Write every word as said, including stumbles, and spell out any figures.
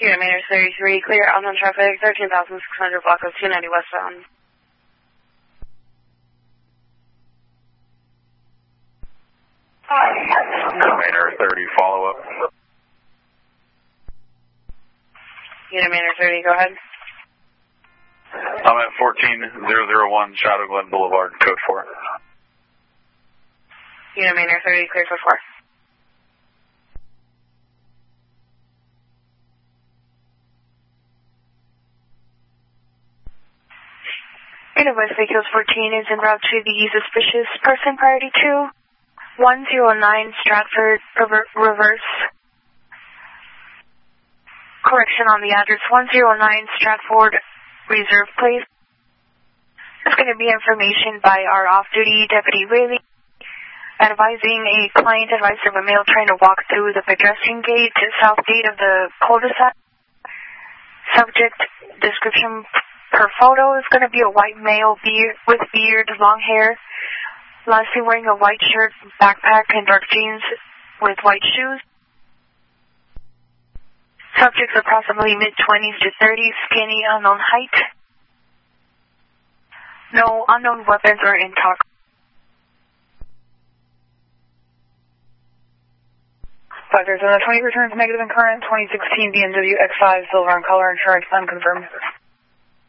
Unit Manners thirty-three, clear unknown traffic, thirteen thousand six hundred block of two ninety westbound. Unit Manners thirty, follow up. Unit Manners thirty, go ahead. I'm at fourteen thousand one Shadow Glen Boulevard, code four. Unit Manners thirty, clear code four. Unit West Vehicles fourteen is en route to the suspicious person priority two, one zero nine Stratford rever reverse. Correction on the address, one zero nine Stratford Reserve Place. There's going to be information by our off-duty Deputy Whaley advising a client advice of a male trying to walk through the pedestrian gate to south gate of the cul-de-sac. Subject description per photo is going to be a white male beard, with beard, long hair, lastly wearing a white shirt, backpack, and dark jeans with white shoes. Subjects approximately mid-twenties to thirties, skinny, unknown height. No unknown weapons or intox. Five Arizona twenty returns negative and current, twenty sixteen B M W X five, silver in color, insurance unconfirmed.